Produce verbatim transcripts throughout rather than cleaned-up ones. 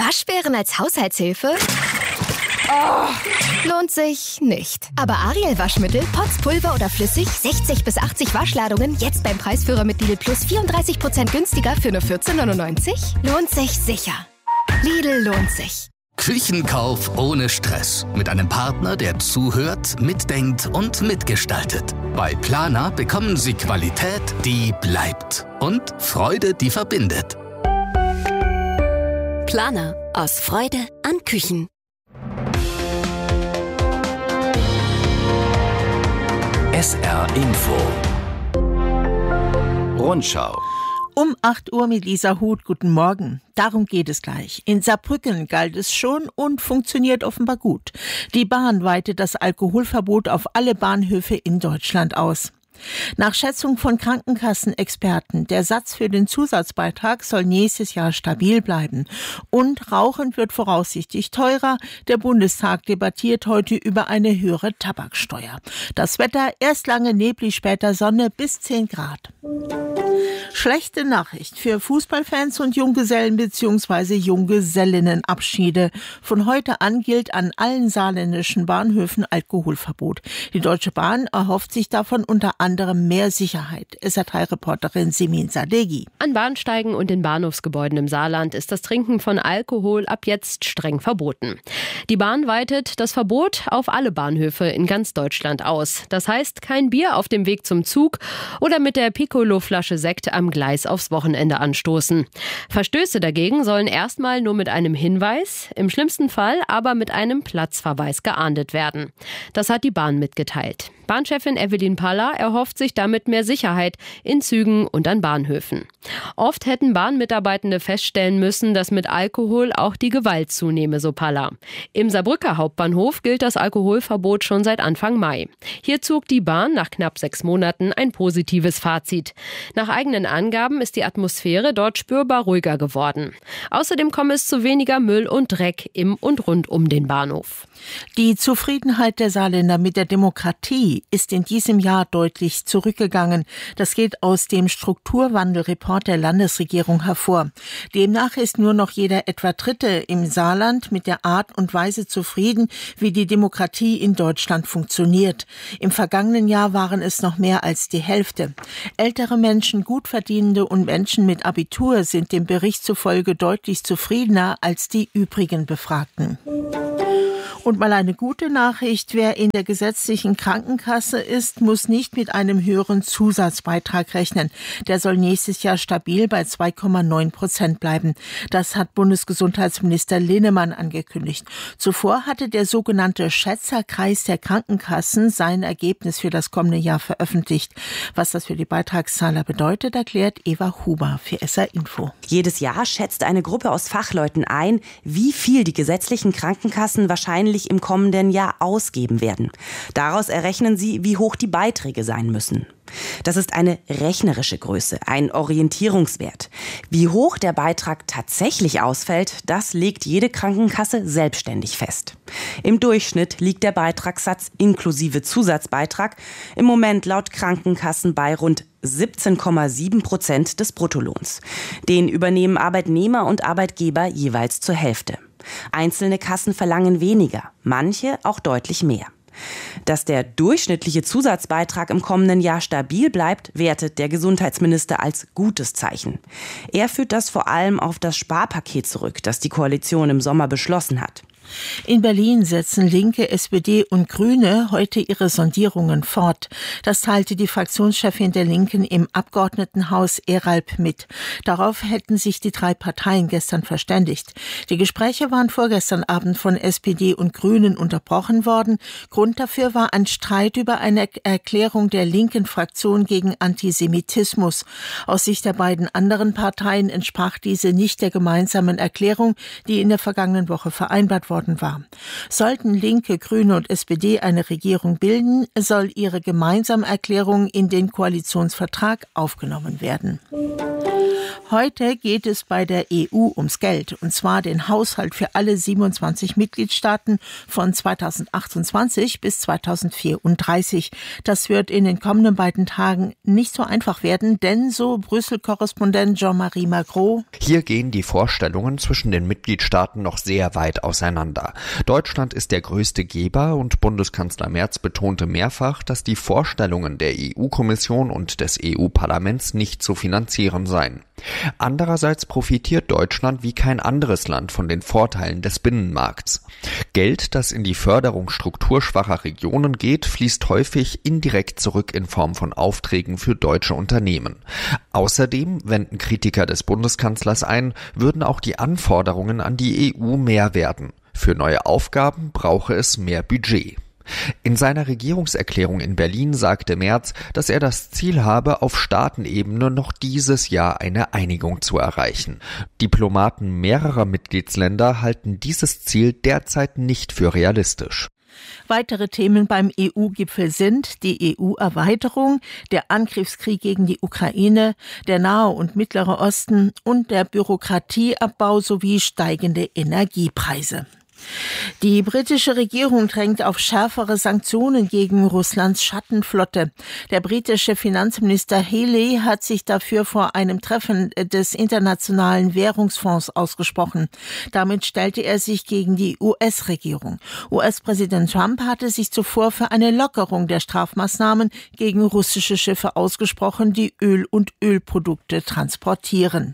Waschbären als Haushaltshilfe? Oh, lohnt sich nicht. Aber Ariel Waschmittel, Pots, Pulver oder flüssig, sechzig bis achtzig Waschladungen, jetzt beim Preisführer mit Lidl Plus vierunddreißig Prozent günstiger für nur vierzehn neunundneunzig? Lohnt sich sicher. Lidl lohnt sich. Küchenkauf ohne Stress. Mit einem Partner, der zuhört, mitdenkt und mitgestaltet. Bei Planer bekommen Sie Qualität, die bleibt. Und Freude, die verbindet. Planer. Aus Freude an Küchen. S R Info. Rundschau. Um acht Uhr mit Lisa Huth. Guten Morgen. Darum geht es gleich. In Saarbrücken galt es schon und funktioniert offenbar gut. Die Bahn weitet das Alkoholverbot auf alle Bahnhöfe in Deutschland aus. Nach Schätzung von Krankenkassenexperten, der Satz für den Zusatzbeitrag soll nächstes Jahr stabil bleiben. Und Rauchen wird voraussichtlich teurer. Der Bundestag debattiert heute über eine höhere Tabaksteuer. Das Wetter, erst lange neblig, später Sonne bis zehn Grad. Schlechte Nachricht für Fußballfans und Junggesellen bzw. Junggesellinnenabschiede. Von heute an gilt an allen saarländischen Bahnhöfen Alkoholverbot. Die Deutsche Bahn erhofft sich davon unter anderem mehr Sicherheit. S R drei-Reporterin Simin Sadeghi. An Bahnsteigen und in Bahnhofsgebäuden im Saarland ist das Trinken von Alkohol ab jetzt streng verboten. Die Bahn weitet das Verbot auf alle Bahnhöfe in ganz Deutschland aus. Das heißt, kein Bier auf dem Weg zum Zug oder mit der Piccolo-Flasche Sekt am Gleis aufs Wochenende anstoßen. Verstöße dagegen sollen erstmal nur mit einem Hinweis, im schlimmsten Fall aber mit einem Platzverweis geahndet werden. Das hat die Bahn mitgeteilt. Bahnchefin Evelyn Paller erhofft sich damit mehr Sicherheit in Zügen und an Bahnhöfen. Oft hätten Bahnmitarbeitende feststellen müssen, dass mit Alkohol auch die Gewalt zunehme, so Paller. Im Saarbrücker Hauptbahnhof gilt das Alkoholverbot schon seit Anfang Mai. Hier zog die Bahn nach knapp sechs Monaten ein positives Fazit. Nach eigenen Angaben ist die Atmosphäre dort spürbar ruhiger geworden. Außerdem komme es zu weniger Müll und Dreck im und rund um den Bahnhof. Die Zufriedenheit der Saarländer mit der Demokratie ist in diesem Jahr deutlich zurückgegangen. Das geht aus dem Strukturwandelreport der Landesregierung hervor. Demnach ist nur noch jeder etwa Dritte im Saarland mit der Art und Weise zufrieden, wie die Demokratie in Deutschland funktioniert. Im vergangenen Jahr waren es noch mehr als die Hälfte. Ältere Menschen, Gutverdienende und Menschen mit Abitur sind dem Bericht zufolge deutlich zufriedener als die übrigen Befragten. Und mal eine gute Nachricht, wer in der gesetzlichen Krankenkasse ist, muss nicht mit einem höheren Zusatzbeitrag rechnen. Der soll nächstes Jahr stabil bei zwei Komma neun Prozent bleiben. Das hat Bundesgesundheitsminister Linnemann angekündigt. Zuvor hatte der sogenannte Schätzerkreis der Krankenkassen sein Ergebnis für das kommende Jahr veröffentlicht. Was das für die Beitragszahler bedeutet, erklärt Eva Huber für S R Info. Jedes Jahr schätzt eine Gruppe aus Fachleuten ein, wie viel die gesetzlichen Krankenkassen wahrscheinlich im kommenden Jahr ausgeben werden. Daraus errechnen sie, wie hoch die Beiträge sein müssen. Das ist eine rechnerische Größe, ein Orientierungswert. Wie hoch der Beitrag tatsächlich ausfällt, das legt jede Krankenkasse selbstständig fest. Im Durchschnitt liegt der Beitragssatz inklusive Zusatzbeitrag im Moment laut Krankenkassen bei rund siebzehn Komma sieben Prozent des Bruttolohns. Den übernehmen Arbeitnehmer und Arbeitgeber jeweils zur Hälfte. Einzelne Kassen verlangen weniger, manche auch deutlich mehr. Dass der durchschnittliche Zusatzbeitrag im kommenden Jahr stabil bleibt, wertet der Gesundheitsminister als gutes Zeichen. Er führt das vor allem auf das Sparpaket zurück, das die Koalition im Sommer beschlossen hat. In Berlin setzen Linke, S P D und Grüne heute ihre Sondierungen fort. Das teilte die Fraktionschefin der Linken im Abgeordnetenhaus Eralp mit. Darauf hätten sich die drei Parteien gestern verständigt. Die Gespräche waren vorgestern Abend von S P D und Grünen unterbrochen worden. Grund dafür war ein Streit über eine Erklärung der linken Fraktion gegen Antisemitismus. Aus Sicht der beiden anderen Parteien entsprach diese nicht der gemeinsamen Erklärung, die in der vergangenen Woche vereinbart worden worden war. Sollten Linke, Grüne und S P D eine Regierung bilden, soll ihre gemeinsame Erklärung in den Koalitionsvertrag aufgenommen werden. Heute geht es bei der E U ums Geld, und zwar den Haushalt für alle siebenundzwanzig Mitgliedstaaten von zweitausendachtundzwanzig bis zweitausendvierunddreißig. Das wird in den kommenden beiden Tagen nicht so einfach werden, denn, so Brüssel-Korrespondent Jean-Marie Magro: Hier gehen die Vorstellungen zwischen den Mitgliedstaaten noch sehr weit auseinander. Deutschland ist der größte Geber und Bundeskanzler Merz betonte mehrfach, dass die Vorstellungen der E U-Kommission und des E U-Parlaments nicht zu finanzieren seien. Andererseits profitiert Deutschland wie kein anderes Land von den Vorteilen des Binnenmarkts. Geld, das in die Förderung strukturschwacher Regionen geht, fließt häufig indirekt zurück in Form von Aufträgen für deutsche Unternehmen. Außerdem, wenden Kritiker des Bundeskanzlers ein, würden auch die Anforderungen an die E U mehr werden. Für neue Aufgaben brauche es mehr Budget. In seiner Regierungserklärung in Berlin sagte Merz, dass er das Ziel habe, auf Staatenebene noch dieses Jahr eine Einigung zu erreichen. Diplomaten mehrerer Mitgliedsländer halten dieses Ziel derzeit nicht für realistisch. Weitere Themen beim E U-Gipfel sind die E U-Erweiterung, der Angriffskrieg gegen die Ukraine, der Nahe und Mittlere Osten und der Bürokratieabbau sowie steigende Energiepreise. Die britische Regierung drängt auf schärfere Sanktionen gegen Russlands Schattenflotte. Der britische Finanzminister Healey hat sich dafür vor einem Treffen des Internationalen Währungsfonds ausgesprochen. Damit stellte er sich gegen die U S-Regierung. U S-Präsident Trump hatte sich zuvor für eine Lockerung der Strafmaßnahmen gegen russische Schiffe ausgesprochen, die Öl und Ölprodukte transportieren.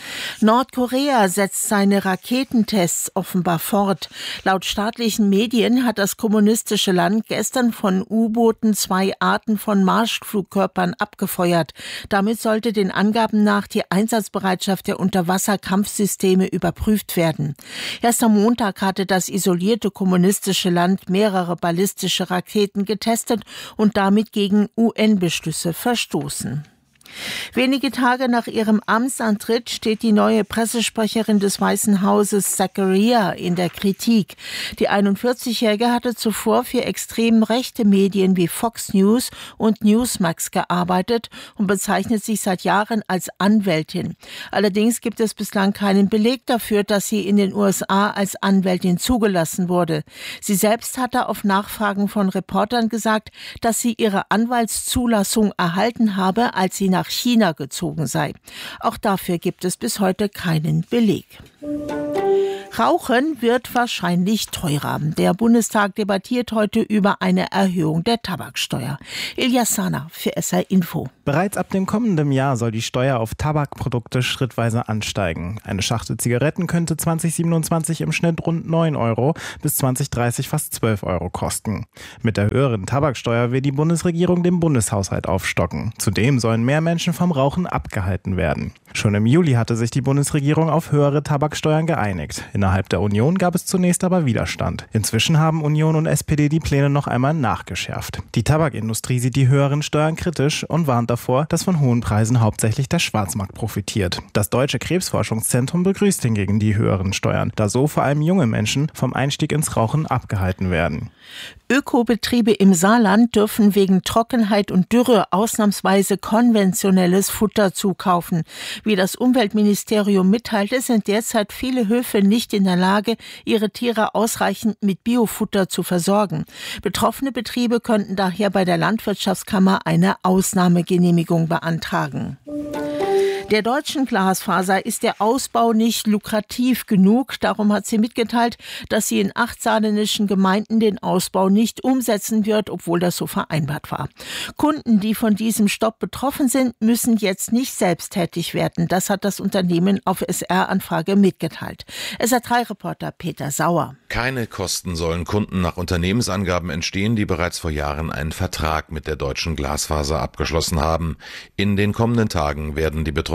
Nordkorea setzt seine Raketentests offenbar fort. Laut staatlichen Medien hat das kommunistische Land gestern von U-Booten zwei Arten von Marschflugkörpern abgefeuert. Damit sollte den Angaben nach die Einsatzbereitschaft der Unterwasserkampfsysteme überprüft werden. Erst am Montag hatte das isolierte kommunistische Land mehrere ballistische Raketen getestet und damit gegen U N-Beschlüsse verstoßen. Wenige Tage nach ihrem Amtsantritt steht die neue Pressesprecherin des Weißen Hauses Zachariah in der Kritik. Die einundvierzigjährige hatte zuvor für extrem rechte Medien wie Fox News und Newsmax gearbeitet und bezeichnet sich seit Jahren als Anwältin. Allerdings gibt es bislang keinen Beleg dafür, dass sie in den U S A als Anwältin zugelassen wurde. Sie selbst hatte auf Nachfragen von Reportern gesagt, dass sie ihre Anwaltszulassung erhalten habe, als sie nach China gezogen sei. Auch dafür gibt es bis heute keinen Beleg. Rauchen wird wahrscheinlich teurer. Der Bundestag debattiert heute über eine Erhöhung der Tabaksteuer. Ilyas Sana für S R Info. Bereits ab dem kommenden Jahr soll die Steuer auf Tabakprodukte schrittweise ansteigen. Eine Schachtel Zigaretten könnte zwanzig siebenundzwanzig im Schnitt rund neun Euro, bis zwanzig dreißig fast zwölf Euro kosten. Mit der höheren Tabaksteuer will die Bundesregierung den Bundeshaushalt aufstocken. Zudem sollen mehr Menschen vom Rauchen abgehalten werden. Schon im Juli hatte sich die Bundesregierung auf höhere Tabaksteuern geeinigt. Innerhalb der Union gab es zunächst aber Widerstand. Inzwischen haben Union und S P D die Pläne noch einmal nachgeschärft. Die Tabakindustrie sieht die höheren Steuern kritisch und warnt davor, dass von hohen Preisen hauptsächlich der Schwarzmarkt profitiert. Das Deutsche Krebsforschungszentrum begrüßt hingegen die höheren Steuern, da so vor allem junge Menschen vom Einstieg ins Rauchen abgehalten werden. Ökobetriebe im Saarland dürfen wegen Trockenheit und Dürre ausnahmsweise konventionelles Futter zukaufen. Wie das Umweltministerium mitteilte, sind derzeit viele Höfe nicht in der Lage, ihre Tiere ausreichend mit Biofutter zu versorgen. Betroffene Betriebe könnten daher bei der Landwirtschaftskammer eine Ausnahmegenehmigung beantragen. Der deutschen Glasfaser ist der Ausbau nicht lukrativ genug. Darum hat sie mitgeteilt, dass sie in acht saarländischen Gemeinden den Ausbau nicht umsetzen wird, obwohl das so vereinbart war. Kunden, die von diesem Stopp betroffen sind, müssen jetzt nicht selbst tätig werden. Das hat das Unternehmen auf S R-Anfrage mitgeteilt. S R drei Reporter Peter Sauer. Keine Kosten sollen Kunden nach Unternehmensangaben entstehen, die bereits vor Jahren einen Vertrag mit der deutschen Glasfaser abgeschlossen haben. In den kommenden Tagen werden die Betroffenen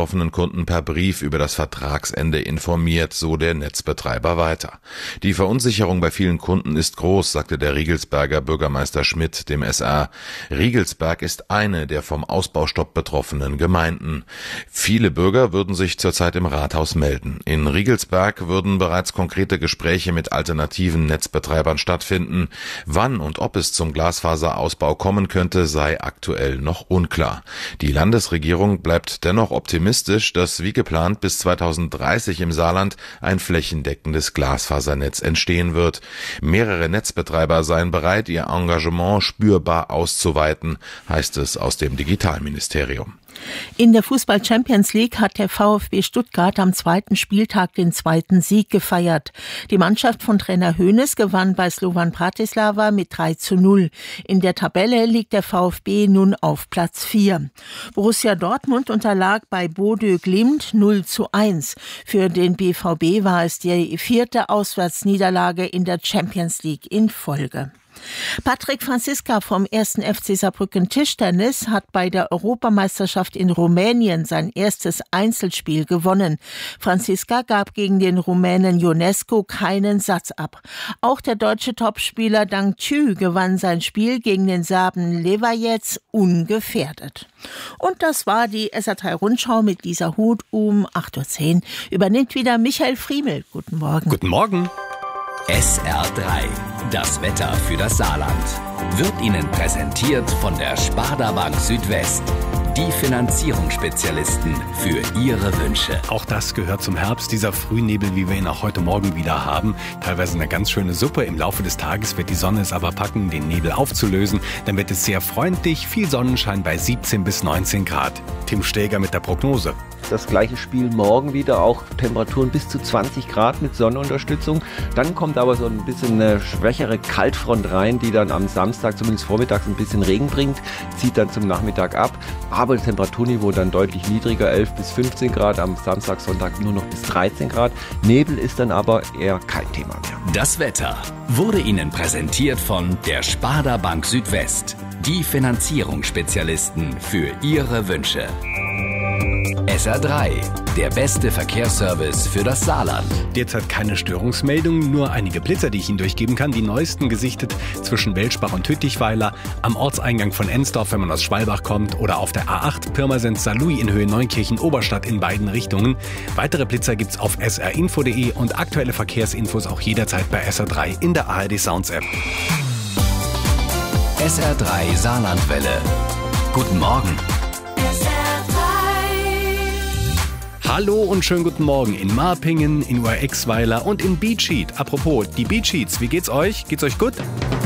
betroffenen Kunden per Brief über das Vertragsende informiert, so der Netzbetreiber weiter. Die Verunsicherung bei vielen Kunden ist groß, sagte der Riegelsberger Bürgermeister Schmidt dem S R. Riegelsberg ist eine der vom Ausbaustopp betroffenen Gemeinden. Viele Bürger würden sich zurzeit im Rathaus melden. In Riegelsberg würden bereits konkrete Gespräche mit alternativen Netzbetreibern stattfinden. Wann und ob es zum Glasfaserausbau kommen könnte, sei aktuell noch unklar. Die Landesregierung bleibt dennoch optimistisch, dass wie geplant bis zweitausenddreißig im Saarland ein flächendeckendes Glasfasernetz entstehen wird. Mehrere Netzbetreiber seien bereit, ihr Engagement spürbar auszuweiten, heißt es aus dem Digitalministerium. In der Fußball-Champions League hat der VfB Stuttgart am zweiten Spieltag den zweiten Sieg gefeiert. Die Mannschaft von Trainer Hoeneß gewann bei Slovan Bratislava mit drei zu null. In der Tabelle liegt der VfB nun auf Platz vier. Borussia Dortmund unterlag bei Bodø Glimt null zu eins. Für den B V B war es die vierte Auswärtsniederlage in der Champions League in Folge. Patrick Franziska vom ersten F C Saarbrücken Tischtennis hat bei der Europameisterschaft in Rumänien sein erstes Einzelspiel gewonnen. Franziska gab gegen den Rumänen Ionescu keinen Satz ab. Auch der deutsche Topspieler Dang Thü gewann sein Spiel gegen den Serben Levajec ungefährdet. Und das war die S R drei Rundschau mit Lisa Huth um acht Uhr zehn. Übernimmt wieder Michael Friemel. Guten Morgen. Guten Morgen. S R drei, das Wetter für das Saarland, wird Ihnen präsentiert von der Sparda Bank Südwest. Die Finanzierungsspezialisten für Ihre Wünsche. Auch das gehört zum Herbst, dieser Frühnebel, wie wir ihn auch heute Morgen wieder haben. Teilweise eine ganz schöne Suppe. Im Laufe des Tages wird die Sonne es aber packen, den Nebel aufzulösen. Dann wird es sehr freundlich, viel Sonnenschein bei siebzehn bis neunzehn Grad. Tim Steger mit der Prognose. Das gleiche Spiel morgen wieder, auch Temperaturen bis zu zwanzig Grad mit Sonnenunterstützung. Dann kommt aber so ein bisschen eine schwächere Kaltfront rein, die dann am Samstag, zumindest vormittags, ein bisschen Regen bringt, zieht dann zum Nachmittag ab. Aber das Temperaturniveau dann deutlich niedriger, elf bis fünfzehn Grad, am Samstag, Sonntag nur noch bis dreizehn Grad. Nebel ist dann aber eher kein Thema mehr. Das Wetter wurde Ihnen präsentiert von der Sparda Bank Südwest. Die Finanzierungsspezialisten für Ihre Wünsche. S R drei, der beste Verkehrsservice für das Saarland. Derzeit keine Störungsmeldungen, nur einige Blitzer, die ich Ihnen durchgeben kann. Die neuesten gesichtet zwischen Welschbach und Tüttichweiler, am Ortseingang von Ensdorf, wenn man aus Schwalbach kommt, oder auf der A acht Pirmasens-Saarlouis in Höhe Neunkirchen-Oberstadt in beiden Richtungen. Weitere Blitzer gibt's auf s r info punkt de und aktuelle Verkehrsinfos auch jederzeit bei S R drei in der A R D Sounds App. S R drei Saarlandwelle. Guten Morgen. Hallo und schönen guten Morgen in Marpingen, in Uhr-Exweiler und in Beatsheet. Apropos, die Beatsheets, wie geht's euch? Geht's euch gut?